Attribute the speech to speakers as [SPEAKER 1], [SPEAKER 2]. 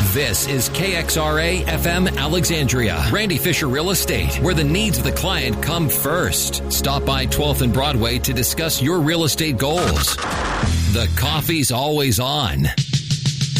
[SPEAKER 1] This is KXRA FM Alexandria. Randy Fisher Real Estate, where the needs of the client come first. Stop by 12th and Broadway to discuss your real estate goals. The coffee's always on.